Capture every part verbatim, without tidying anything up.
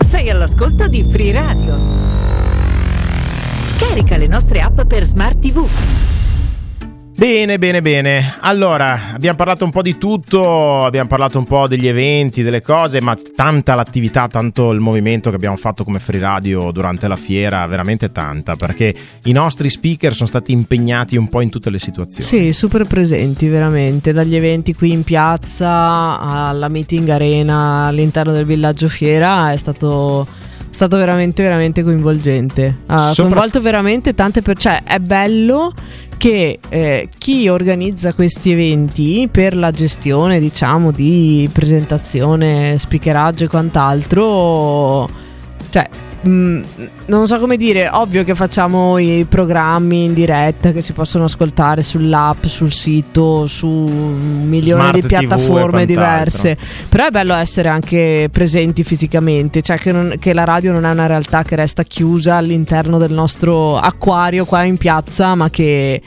Sei all'ascolto di Free Radio. Scarica le nostre app per Smart tivù. Bene, bene, bene. Allora, abbiamo parlato un po' di tutto, abbiamo parlato un po' degli eventi, delle cose, ma tanta l'attività, tanto il movimento che abbiamo fatto come Free Radio durante la fiera, veramente tanta, perché i nostri speaker sono stati impegnati un po' in tutte le situazioni. Sì, super presenti veramente, dagli eventi qui in piazza alla meeting arena all'interno del villaggio fiera, è stato... stato veramente veramente coinvolgente, ha Sopra... coinvolto veramente tante per... cioè è bello che eh, chi organizza questi eventi per la gestione, diciamo, di presentazione, speakeraggio e quant'altro, cioè mh, non so come dire, ovvio che facciamo i programmi in diretta che si possono ascoltare sull'app, sul sito, su un milione Smart di piattaforme diverse, però è bello essere anche presenti fisicamente, cioè che, non, che la radio non è una realtà che resta chiusa all'interno del nostro acquario qua in piazza, ma che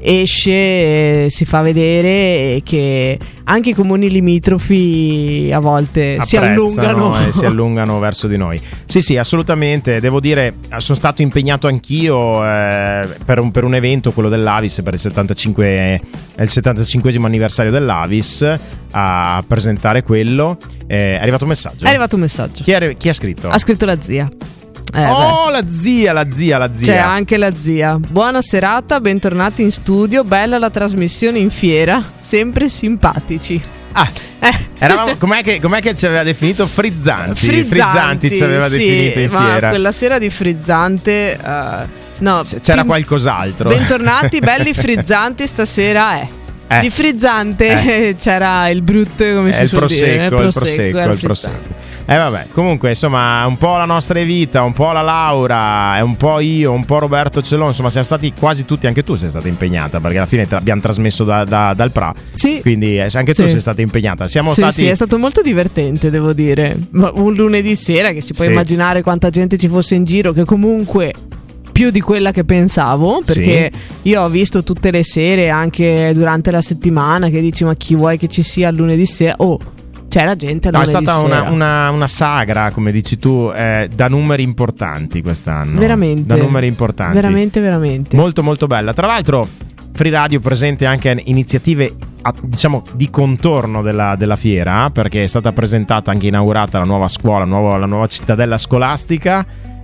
esce, si fa vedere, e che anche i comuni limitrofi a volte si allungano e si allungano verso di noi. Sì, sì, assolutamente. Devo dire, sono stato impegnato anch'io eh, per, un, per un evento, quello dell'Avis, per il settantacinque è il settantacinquesimo anniversario dell'Avis, a presentare quello. Eh, è arrivato un messaggio. È arrivato un messaggio. Chi, è, chi ha scritto? Ha scritto la zia. Eh, oh, beh. la zia, la zia, la zia. C'è anche la zia. Buona serata, bentornati in studio. Bella la trasmissione in fiera, sempre simpatici. Ah, eh. eravamo, com'è, che, com'è che ci aveva definito? Frizzanti. Frizzanti, Frizzanti ci aveva sì, definito in ma fiera. Quella sera di frizzante, uh, no, c'era pim- qualcos'altro. Bentornati, belli frizzanti. Stasera è. Eh. Di frizzante eh. c'era il brut, come si il suol prosecco, dire, il prosecco, il prosecco. Eh vabbè, comunque insomma un po' la nostra Evita, un po' la Laura, un po' io, un po' Roberto Celò, insomma siamo stati quasi tutti, anche tu sei stata impegnata, perché alla fine tra- abbiamo trasmesso da, da, dal Pra, sì. Quindi eh, anche tu sì. sei stata impegnata. Siamo sì, stati... sì, è stato molto divertente, devo dire, un lunedì sera che si può sì. immaginare quanta gente ci fosse in giro, che comunque... più di quella che pensavo, perché sì. io ho visto tutte le sere, anche durante la settimana, che dici ma chi vuoi che ci sia il lunedì sera? Oh, c'era gente al no, lunedì sera. No, è stata una, sera. una, una sagra, come dici tu, eh, da numeri importanti quest'anno. Veramente. Da numeri importanti. Veramente, veramente. Molto, molto bella. Tra l'altro, Free Radio presente anche iniziative, diciamo, di contorno della, della fiera, perché è stata presentata, anche inaugurata la nuova scuola, la nuova, la nuova cittadella scolastica.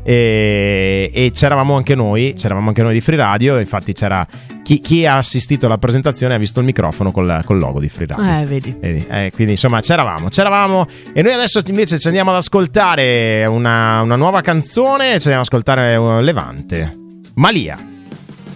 E, e c'eravamo anche noi, c'eravamo anche noi di Free Radio. Infatti c'era chi, chi ha assistito alla presentazione ha visto il microfono col, col logo di Free Radio. Eh, vedi. vedi? Eh, quindi insomma c'eravamo, c'eravamo. E noi adesso invece ci andiamo ad ascoltare una, una nuova canzone. Ci andiamo ad ascoltare Levante, Malia.